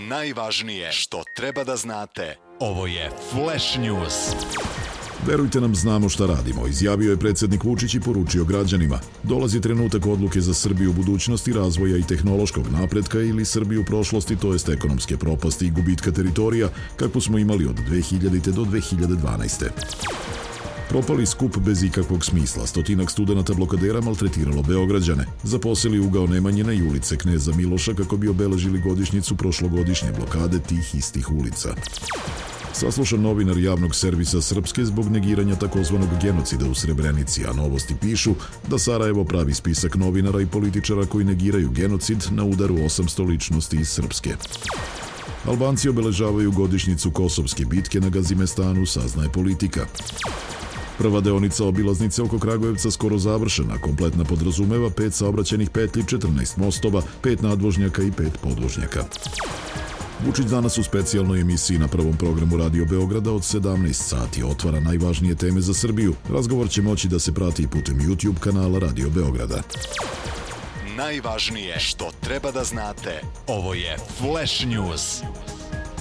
Najvažnije što treba da znate. Ovo je Flash News. Verujte nam, znamo šta radimo, izjavio je predsjednik Vučić i poručio građanima. Dolazi trenutak odluke za Srbiju budućnosti, razvoja i tehnološkog napretka ili Srbiju prošlosti, to jest ekonomske propasti i gubitka teritorija, kakvu smo imali od 2000. do 2012. Propali skup bez ikakvog smisla. Stotinak studenata blokadera maltretiralo Beograđane. Zaposeli ugao Nemanjina i ulice Kneza Miloša kako bi obeležili godišnjicu prošlogodišnje blokade tih istih ulica. Saslušan novinar javnog servisa Srpske zbog negiranja takozvanog genocida u Srebrenici, a Novosti pišu da Sarajevo pravi spisak novinara i političara koji negiraju genocid na udaru 800 ličnosti iz Srpske. Albanci obeležavaju godišnjicu Kosovske bitke na Gazimestanu, saznaje Politika. Prva deonica obilaznice oko Kragujevca skoro završena, kompletna podrazumeva 5 saobraćajnih petlji, 14 mostova, 5 nadvožnjaka i 5 podvožnjaka. Vučić danas u specijalnoj emisiji na prvom programu Radio Beograda od 17 sati otvara najvažnije teme za Srbiju. Razgovor će moći da se prati putem YouTube kanala Radio Beograda. Najvažnije što treba da znate. Ovo je Flash News.